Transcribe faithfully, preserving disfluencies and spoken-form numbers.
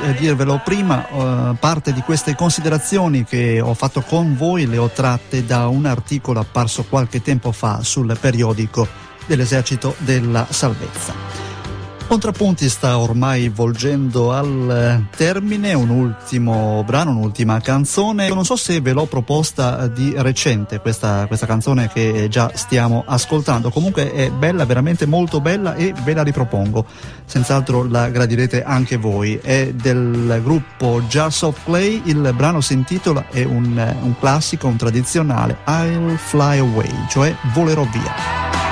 eh, dirvelo prima, eh, parte di queste considerazioni che ho fatto con voi le ho tratte da un articolo apparso qualche tempo fa sul periodico dell'Esercito della Salvezza. Contrappunti sta ormai volgendo al termine, un ultimo brano, un'ultima canzone. Io non so se ve l'ho proposta di recente questa, questa canzone che già stiamo ascoltando, comunque è bella, veramente molto bella, e ve la ripropongo, senz'altro la gradirete anche voi. È del gruppo Jars of Clay, il brano si intitola, è un, un classico, un tradizionale, I'll Fly Away, cioè volerò via.